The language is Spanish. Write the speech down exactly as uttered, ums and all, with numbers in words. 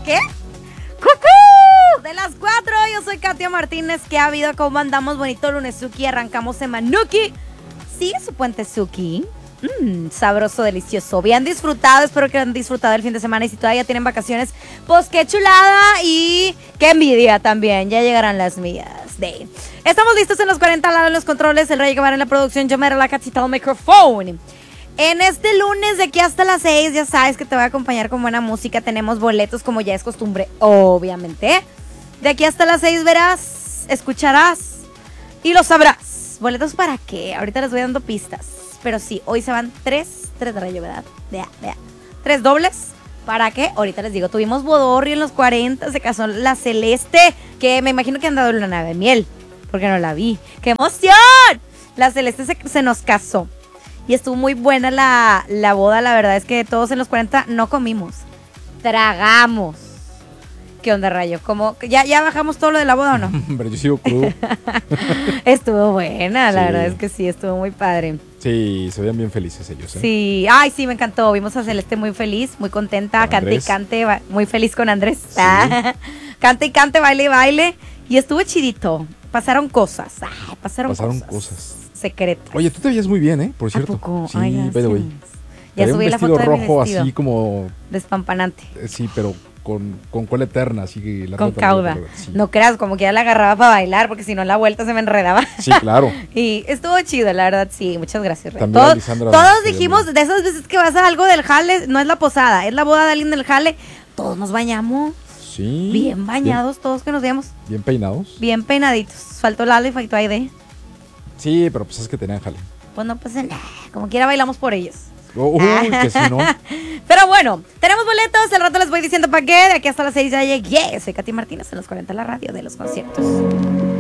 ¿Qué? ¡Cucú! De las cuatro, yo soy Katia Martínez. ¿Qué ha habido? ¿Cómo andamos? Bonito lunesuki. Arrancamos Semanuki. Sigue su puente Suki. Mmm, sabroso, delicioso. Bien disfrutado. Espero que han disfrutado el fin de semana. Y si todavía tienen vacaciones, pues qué chulada. Y qué envidia también. Ya llegarán las mías. De. Estamos listos en los cuarenta al lado en los controles. El Rey Guevara en la producción. Yo me la Catita al micrófono. En este lunes de aquí hasta las seis, ya sabes que te voy a acompañar con buena música. Tenemos boletos como ya es costumbre, obviamente. De aquí hasta las seis verás, escucharás y lo sabrás. ¿Boletos para qué? Ahorita les voy dando pistas. Pero sí, hoy se van tres, tres de rayo, ¿verdad? Vea, vea. Tres dobles. ¿Para qué? Ahorita les digo, tuvimos bodorrio en los cuarenta, se casó la Celeste, que me imagino que han dado en la nave de miel, porque no la vi. ¡Qué emoción! La Celeste se, se nos casó. Y estuvo muy buena la, la boda, la verdad es que todos en los cuarenta no comimos, tragamos. ¿Qué onda, Rayo? ¿Cómo, ya, ¿Ya bajamos todo lo de la boda o no? Hombre, yo sigo crudo. Estuvo buena, la Sí. verdad es que sí, estuvo muy padre. Sí, se veían bien felices ellos, ¿eh? Sí, ay, sí, me encantó. Vimos a Celeste muy feliz, muy contenta, Con cante y Andrés. cante, ba- muy feliz con Andrés. Sí. Ah, cante y cante, baile y baile. Y estuvo chidito. Pasaron cosas. Ay, pasaron, Pasaron cosas. cosas. Secretas. Oye, tú te veías muy bien, ¿eh? Por ¿A cierto. poco? Sí, Ay, by the way. gracias. Ya Traía subí un la vestido foto de mi rojo vestido. así como... Despampanante. eh, Sí, pero con, con cola eterna, así que la Con nota- cauda. Sí. No creas, como que ya la agarraba para bailar, porque si no la vuelta se me enredaba. Sí, claro. Y estuvo chido, la verdad, sí. Muchas gracias, Rey. También Todos, Lisandra todos se ve dijimos, muy- de esas veces que vas a algo del jale, no es la posada, es la boda de alguien del jale. Todos nos bañamos, Sí. bien bañados, todos que nos veíamos, Bien, bien peinados. bien peinaditos. Faltó Lalo y faltó Aide. Sí, pero pues es que tenían jale. Pues no pasa nada, como quiera bailamos por ellos. Oh, uy, que si no. Pero bueno, tenemos boletos, el rato les voy diciendo para qué. De aquí hasta las seis ya llegué. Soy Katy Martínez en los cuarenta, la radio de los conciertos.